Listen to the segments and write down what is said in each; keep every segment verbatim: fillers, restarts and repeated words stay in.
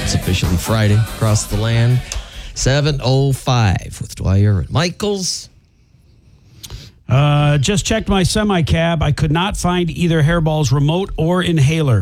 It's officially Friday across the land. seven oh five with Dwyer and Michaels. Uh, just checked my semi-cab. I could not find either Hairball's remote or inhaler.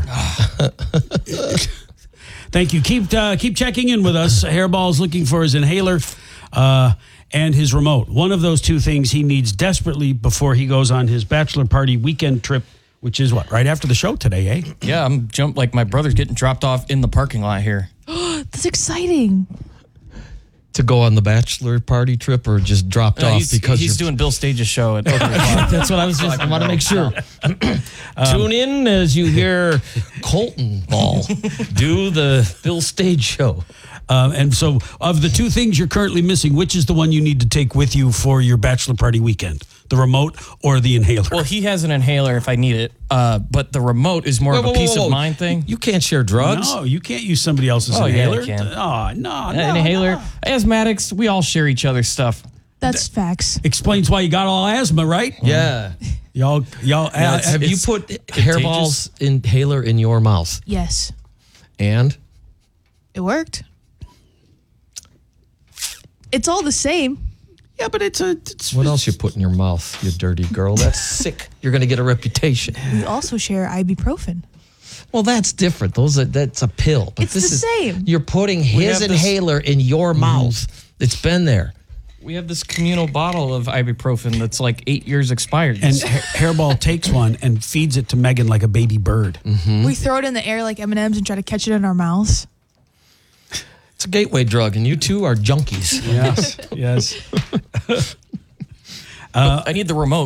Thank you. Keep uh, keep checking in with us. Hairball's looking for his inhaler uh, and his remote. One of those two things he needs desperately before he goes on his bachelor party weekend trip, which is what, right after the show today, eh? Yeah, I'm jump like my brother's getting dropped off in the parking lot here. That's exciting. To go on the bachelor party trip or just dropped No, off he's, because he's you're... doing Bill Stage's show at That's what I was just, I want to make sure. Tune in as you hear Colton Ball do the Bill Stage show. Um, and so of the two things you're currently missing, which is the one you need to take with you for your bachelor party weekend? The remote or the inhaler? Well, he has an inhaler if I need it, uh, but the remote is more Whoa, of a whoa, peace whoa, whoa. of mind thing. You can't share drugs. No, you can't use somebody else's Oh, yeah, inhaler. you can. Oh, no, no. An inhaler, no. asthmatics, we all share each other's stuff. That's facts. Explains why you got all asthma, right? Yeah. Y'all, y'all. Now, uh, have you it's put Hairball's inhaler in your mouth? Yes. And? It worked. It's all the same. Yeah, but it's a. It's, What else you put in your mouth, you dirty girl? That's sick. You're going to get a reputation. We also share ibuprofen. Well, that's different. Those are, that's a pill. But It's this the is, same. You're putting his have this- inhaler in your mouth. It's been there. We have this communal bottle of ibuprofen that's like eight years expired. and Ha- Hairball takes one and feeds it to Megan like a baby bird. Mm-hmm. We throw it in the air like M and M's and try to catch it in our mouths. It's a gateway drug, and you two are junkies. Yes, yes. I need the remote.